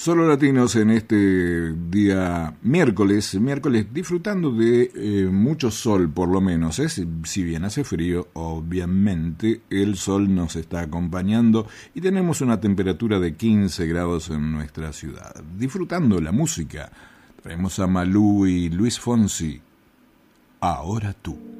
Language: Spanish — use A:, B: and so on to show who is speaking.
A: Solo Latinos en este día miércoles disfrutando de mucho sol por lo menos, ¿eh? Si bien hace frío, obviamente el sol nos está acompañando y tenemos una temperatura de 15 grados en nuestra ciudad. Disfrutando la música, traemos a Malú y Luis Fonsi, Ahora tú.